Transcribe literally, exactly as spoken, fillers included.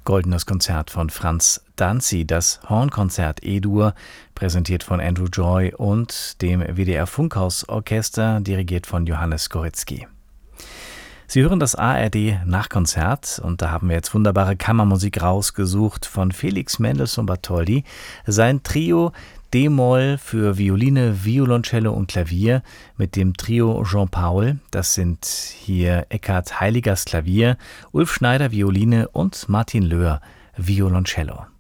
Goldenes Konzert von Franz Danzi, das Hornkonzert E-Dur, präsentiert von Andrew Joy und dem W D R-Funkhausorchester, dirigiert von Johannes Goretzky. Sie hören das A R D-Nachkonzert und da haben wir jetzt wunderbare Kammermusik rausgesucht von Felix Mendelssohn Bartholdy. Sein Trio D-Moll für Violine, Violoncello und Klavier mit dem Trio Jean Paul. Das sind hier Eckhard Heiligers Klavier, Ulf Schneider Violine und Martin Löhr Violoncello.